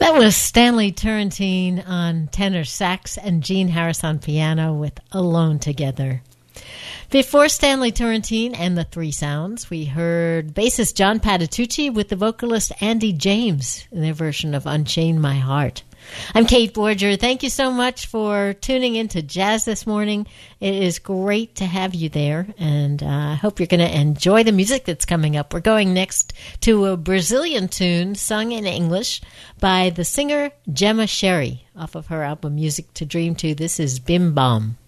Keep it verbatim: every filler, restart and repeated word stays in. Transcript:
That was Stanley Turrentine on tenor sax and Gene Harris on piano with Alone Together. Before Stanley Turrentine and the Three Sounds, we heard bassist John Patitucci with the vocalist Andy James in their version of Unchain My Heart. I'm Kate Borger. Thank you so much for tuning into Jazz this morning. It is great to have you there, and uh, I hope you're going to enjoy the music that's coming up. We're going next to a Brazilian tune sung in English by the singer Gemma Sherry off of her album Music to Dream To. This is Bim Bom.